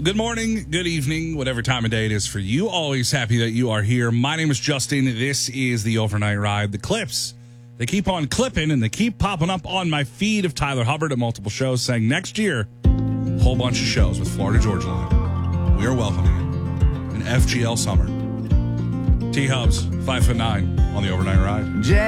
Good morning, good evening, whatever time of day it is for you. Always happy that you are here. My name is Justin. This is the Overnight Ride. The clips, they keep on clipping and they keep popping up on my feed of Tyler Hubbard at multiple shows saying next year, a whole bunch of shows with Florida Georgia Line. We are welcoming an FGL summer. T-Hubs, 5'9", on the Overnight Ride.